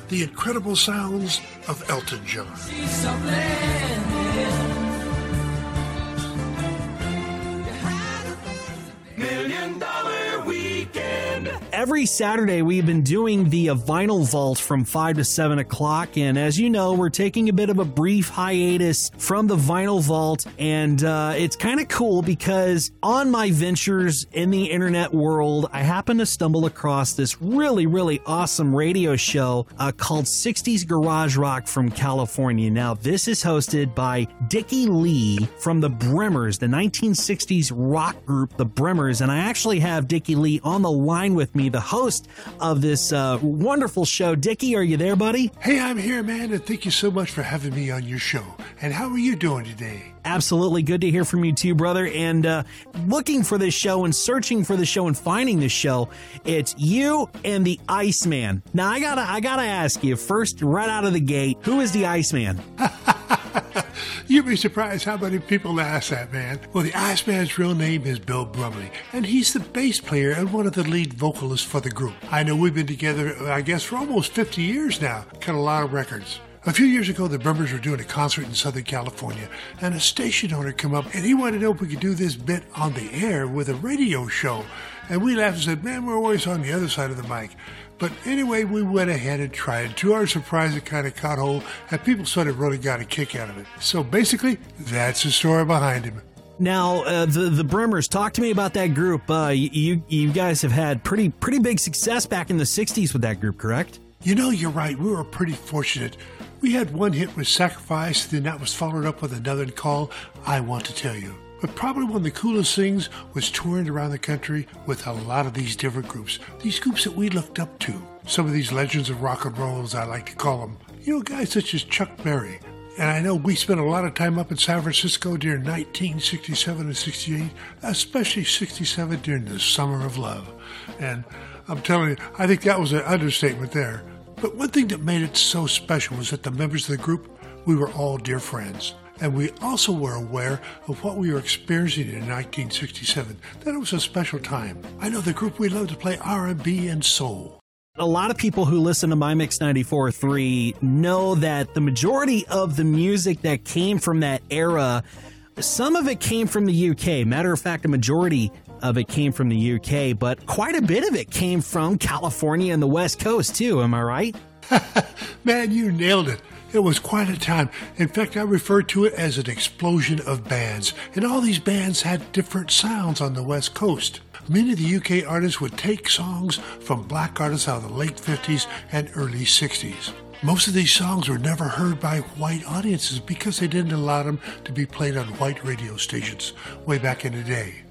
the incredible sounds of Elton John. Every Saturday, we've been doing the Vinyl Vault from 5 to 7 o'clock, and as you know, we're taking a bit of a brief hiatus from the Vinyl Vault, and it's kind of cool because on my ventures in the internet world, I happen to stumble across this really, really awesome radio show called 60s Garage Rock from California. Now, this is hosted by Dickie Lee from the Bremers, the 1960s rock group, the Bremers, and I actually have Dickie Lee on the line with me, the host of this wonderful show. Dickie, are you there, buddy? Hey, I'm here, man, and thank you so much for having me on your show. And how are you doing today? Absolutely. Good to hear from you too, brother. And looking for this show and searching for the show and finding this show, it's you and the Iceman. Now, I gotta ask you first, right out of the gate, who is the Iceman? You'd be surprised how many people ask that, man. Well, the Iceman's real name is Bill Brumley, and he's the bass player and one of the lead vocalists for the group. I know we've been together, I guess, for almost 50 years now. Cut a lot of records. A few years ago, the Bremers were doing a concert in Southern California, and a station owner came up, and he wanted to know if we could do this bit on the air with a radio show. And we laughed and said, man, we're always on the other side of the mic. But anyway, we went ahead and tried. To our surprise, it kind of caught hold, and people sort of really got a kick out of it. So basically, that's the story behind him. Now, the Bremers, talk to me about that group. You guys have had pretty big success back in the 60s with that group, correct? You know, you're right. We were pretty fortunate. We had one hit with Sacrifice, then that was followed up with another called I Want to Tell You. But probably one of the coolest things was touring around the country with a lot of these different groups. These groups that we looked up to. Some of these legends of rock and roll, as I like to call them. You know, guys such as Chuck Berry. And I know we spent a lot of time up in San Francisco during 1967 and 68, especially 67 during the Summer of Love. And I'm telling you, I think that was an understatement there. But one thing that made it so special was that the members of the group, we were all dear friends. And we also were aware of what we were experiencing in 1967, that it was a special time. I know the group, we loved to play R&B and soul. A lot of people who listen to My Mix 94.3 know that the majority of the music that came from that era, some of it came from the UK. Matter of fact, a majority of it came from the UK, but quite a bit of it came from California and the West Coast too. Am I right? Man, you nailed it. It was quite a time. In fact, I refer to it as an explosion of bands. And all these bands had different sounds on the West Coast. Many of the UK artists would take songs from black artists out of the late 50s and early 60s. Most of these songs were never heard by white audiences because they didn't allow them to be played on white radio stations way back in the day.